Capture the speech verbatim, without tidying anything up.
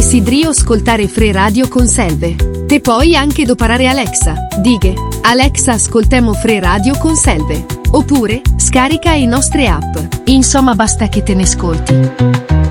Desidero ascoltare Free Radio con Selve. Te puoi anche doparare Alexa. Dighe, Alexa ascoltemo Free Radio con Selve. Oppure, scarica i nostre app. Insomma basta che te ne ascolti.